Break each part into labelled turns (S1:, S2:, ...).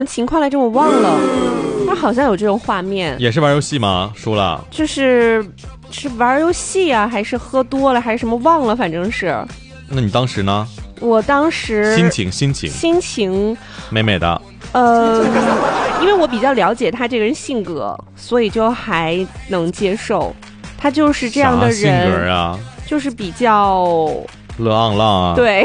S1: 情况来着？我忘了，我好像有这种画面。
S2: 也是玩游戏吗？输了？
S1: 是玩游戏啊，还是喝多了，还是什么忘了？反正是。
S2: 那你当时呢？
S1: 我当时心情
S2: 美美的。
S1: 因为我比较了解他这个人性格，所以就还能接受。他就是这样的人。
S2: 啥性格啊？
S1: 就是比较
S2: 乐昂浪啊。
S1: 对。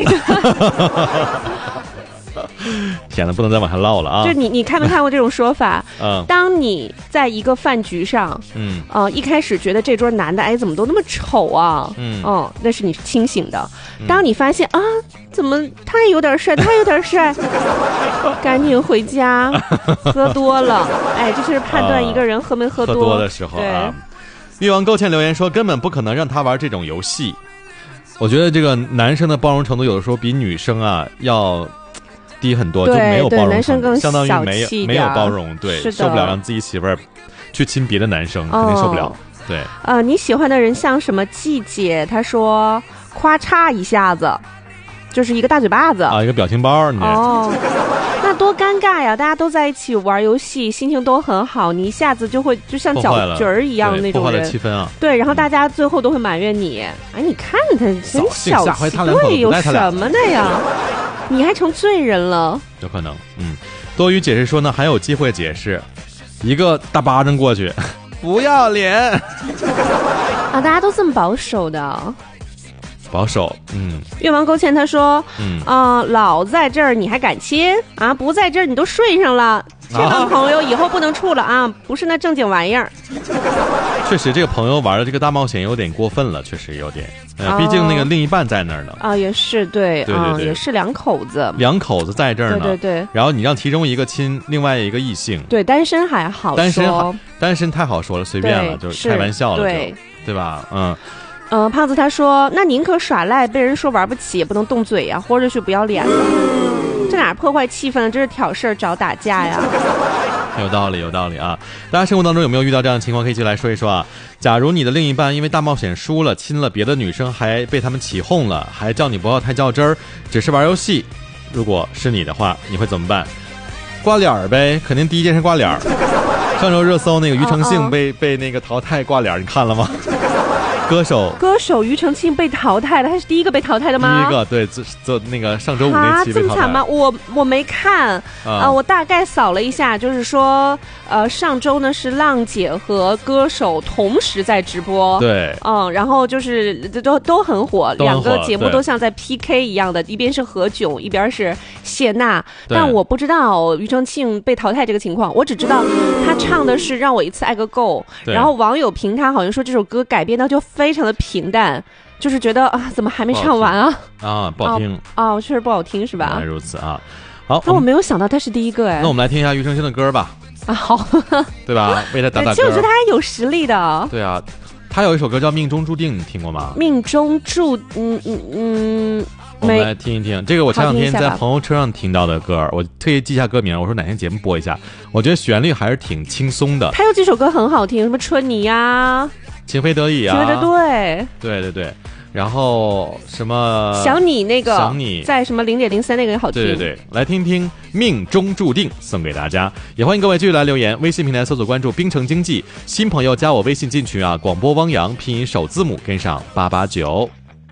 S2: 天哪，不能再往下唠了啊！
S1: 就你看没看过这种说法？当你在一个饭局上，一开始觉得这桌男的，哎，怎么都那么丑啊？那是你清醒的。当你发现啊，怎么他有点帅，赶紧回家，喝多了，哎，这是判断一个人喝没喝多
S2: 的时候啊。欲望勾芡留言说，根本不可能让他玩这种游戏。我觉得这个男生的包容程度有的时候比女生啊要低很多，就没有包容，
S1: 男生更
S2: 相当于没有包容，对，受不了让自己媳妇儿去亲别的男生，肯定受不了。对，
S1: 你喜欢的人像什么季节？他说，咔嚓一下子，就是一个大嘴巴子
S2: 啊，一个表情包。
S1: 那多尴尬呀！大家都在一起玩游戏，心情都很好，你一下子就会就像搅局儿一样那种人，
S2: 破坏了气氛啊。
S1: 对，然后大家最后都会埋怨你，哎，你看他很小气，对，有什么的呀？你还成罪人了？
S2: 有可能。多余解释说呢，还有机会解释，一个大巴掌过去，不要脸
S1: 啊！大家都这么保守的。
S2: 保守。
S1: 越王勾芡他说，老在这儿你还敢亲啊？不在这儿你都睡上了，这个朋友以后不能处了啊！不是那正经玩意儿。
S2: 确实，这个朋友玩的这个大冒险有点过分了，确实有点。毕竟那个另一半在那儿呢。啊，
S1: 也是对，也是两口子
S2: 在这儿呢。
S1: 对。
S2: 然后你让其中一个亲另外一个异性，
S1: 对，单身还好说，
S2: 单身太好说了，随便了，就是开玩笑了，对吧？
S1: 胖子他说，那宁可耍赖，被人说玩不起，也不能动嘴呀，豁着去不要脸了。这哪破坏气氛了？这是挑事儿找打架呀。
S2: 有道理啊！大家生活当中有没有遇到这样的情况？可以一起来说一说啊。假如你的另一半因为大冒险输了，亲了别的女生，还被他们起哄了，还叫你不要太较真儿，只是玩游戏，如果是你的话，你会怎么办？挂脸儿呗，肯定第一件事挂脸儿。上周热搜那个庾澄庆被那个淘汰挂脸，你看了吗？歌手庾澄庆被淘汰了，他是第一个被淘汰的吗？第一个，对，做那个上周五那期被淘汰。这么惨吗？我没看我大概扫了一下，就是说上周呢是浪姐和歌手同时在直播，对，然后就是都很火，两个节目都像在 PK 一样的，一边是何炅，一边是谢娜，但我不知道庾澄庆被淘汰这个情况，我只知道他唱的是让我一次爱个够，然后网友评他好像说这首歌改编的就非常的平淡，就是觉得怎么还没唱完啊？不好听确实不好听是吧？原来如此啊。好，那我没有想到他是第一个哎。那我们来听一下庾澄庆的歌吧。好，对吧？为他打打歌。其实我觉得他还有实力的。对啊，他有一首歌叫《命中注定》，你听过吗？命中注，我们来听一听这个，我前两天在朋友车上听到的歌，我特意记下歌名，我说哪天节目播一下。我觉得旋律还是挺轻松的。他有几首歌很好听，什么春泥呀。情非得已啊，对，然后什么想你那个想你在什么0.03那个也好听，对，来听听命中注定送给大家，也欢迎各位继续来留言，微信平台搜索关注冰城经济，新朋友加我微信进群啊，广播汪洋拼音首字母跟上889。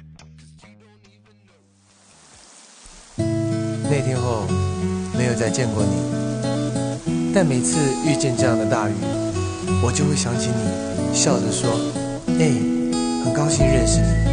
S3: 那天后没有再见过你，但每次遇见这样的大雨，我就会想起你，笑着说，很高兴认识你。